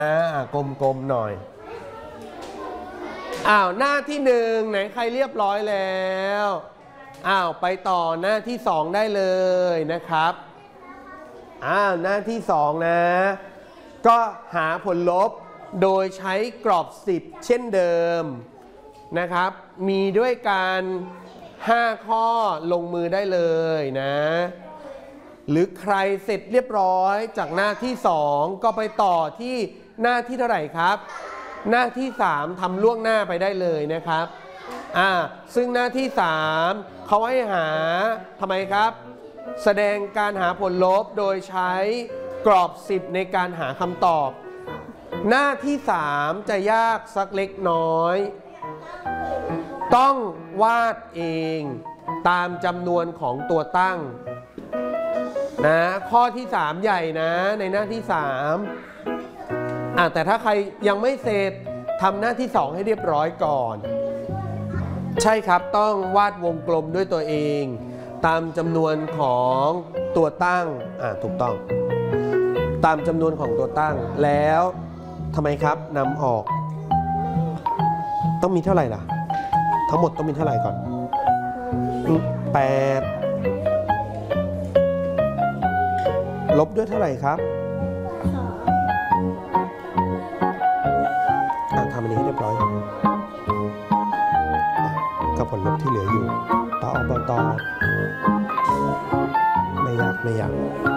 กลมๆหน่อยหน้าที่1ไหนใครเรียบร้อยแล้วไปต่อหน้าที่2ได้เลยนะครับหน้าที่2นะก็หาผลลบโดยใช้กรอบ10เช่นเดิมนะครับมีด้วยการ5ข้อลงมือได้เลยนะหรือใครเสร็จเรียบร้อยจากหน้าที่2ก็ไปต่อที่หน้าที่เท่าไหร่ครับหน้าที่3ทำล่วงหน้าไปได้เลยนะครับซึ่งหน้าที่3เขาให้หาทำไมครับแสดงการหาผลลบโดยใช้กรอบ10ในการหาคำตอบหน้าที่3จะยากสักเล็กน้อยต้องวาดเองตามจำนวนของตัวตั้งนะข้อที่3ใหญ่นะในหน้าที่3แต่ถ้าใครยังไม่เสร็จทำหน้าที่2ให้เรียบร้อยก่อนใช่ครับต้องวาดวงกลมด้วยตัวเองตามจำนวนของตัวตั้งถูกต้องตามจำนวนของตัวตั้งแล้วทำไมครับนำออกต้องมีเท่าไหร่ล่ะทั้งหมดต้องมีเท่าไหร่ก่อน8ลบด้วยเท่าไหร่ครับทำอันนี้ให้เรียบร้อยกับผลลบที่เหลืออยู่ต่อไม่ยาก